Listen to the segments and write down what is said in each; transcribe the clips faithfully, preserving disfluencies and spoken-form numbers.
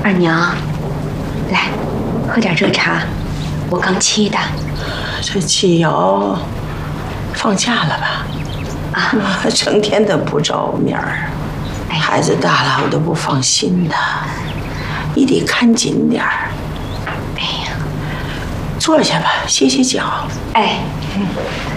二娘，来，喝点热茶，我刚沏的。 这七瑶放假了吧？啊，成天的不着面儿，哎、孩子大了我都不放心的，你得看紧点儿。哎呀，坐下吧，歇歇脚。 哎，嗯。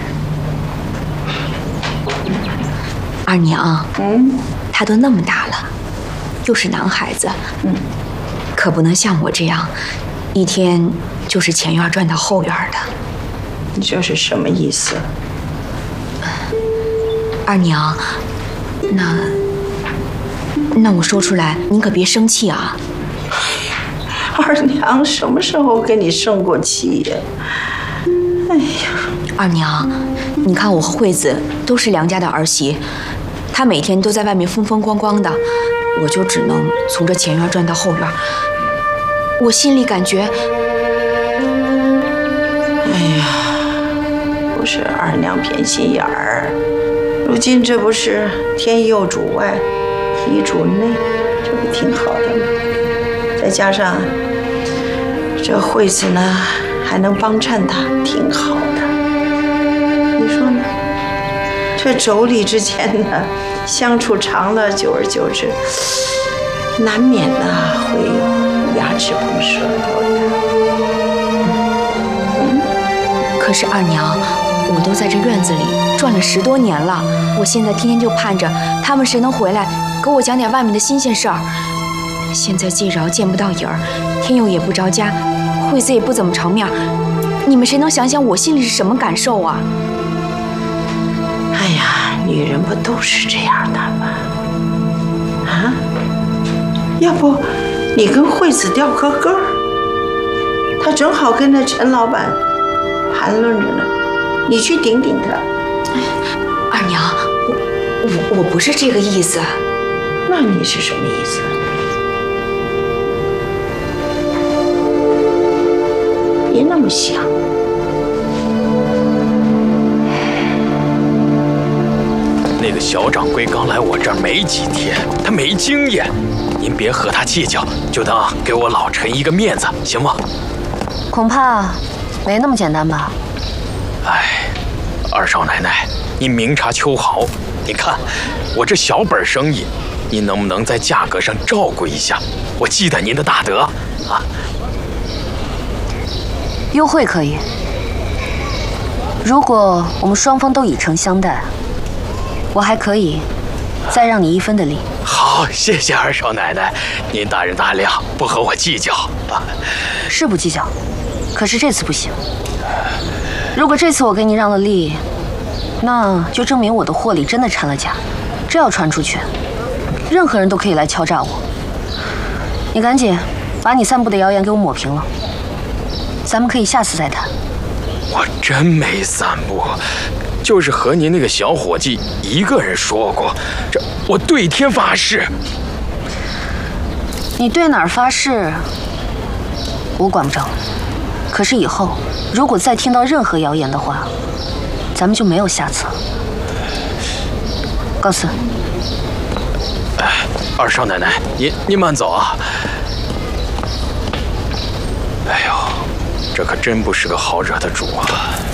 二娘，嗯，他都那么大了，又是男孩子，嗯，可不能像我这样，一天就是前院转到后院的。 你这是什么意思？ 二娘，那那我说出来，您可别生气啊。 二娘什么时候跟你生过气呀？哎呀， 二娘，你看我和惠子都是梁家的儿媳，她每天都在外面风风光光的，我就只能从这前院转到后院，我心里感觉， 哎呀，不是二娘偏心眼儿，如今这不是天佑主外，一主内，这不挺好的吗？再加上这惠子呢，还能帮衬他，挺好的。你说呢？这妯娌之间呢，相处长了，久而久之，难免呢会有牙齿碰舌头的。 嗯，可是二娘，我都在这院子里转了十多年了，我现在天天就盼着他们谁能回来给我讲点外面的新鲜事儿。现在季饶见不到影儿，天佑也不着家，惠子也不怎么常面，你们谁能想想我心里是什么感受啊？ 哎呀，女人不都是这样的吗？啊，要不你跟惠子调个歌，她正好跟那陈老板谈论着呢，你去顶顶他。 二娘，我我我不是这个意思。 那你是什么意思？别那么想。 那个小掌柜刚来我这儿没几天，他没经验，您别和他计较，就当给我老陈一个面子，行吗？ 恐怕没那么简单吧。 哎，二少奶奶，您明察秋毫，你看我这小本生意，您能不能在价格上照顾一下？我记得您的大德啊。 优惠可以，如果我们双方都以诚相待，我还可以再让你一分的利。 好，谢谢二少奶奶，您大人大量，不和我计较啊。 是不计较，可是这次不行。如果这次我给你让了利，那就证明我的货里真的掺了假，这要传出去，任何人都可以来敲诈我。你赶紧把你散布的谣言给我抹平了，咱们可以下次再谈。 我真没散布，就是和您那个小伙计一个人说过，这我对天发誓。 你对哪儿发誓，我管不着。可是以后如果再听到任何谣言的话，咱们就没有下次了。告辞。 哎，二少奶奶，您您慢走啊。哎呦，这可真不是个好惹的主啊。